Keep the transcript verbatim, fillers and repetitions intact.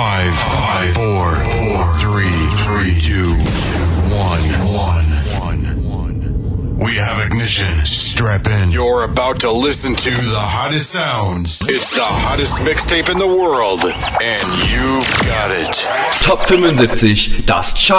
Five, five, four, four, three, three, two, one, one, one. We have ignition. Strap in. You're about to listen to the hottest sounds. It's the hottest mixtape in the world. And you've got it. Top fünfundsiebzig, das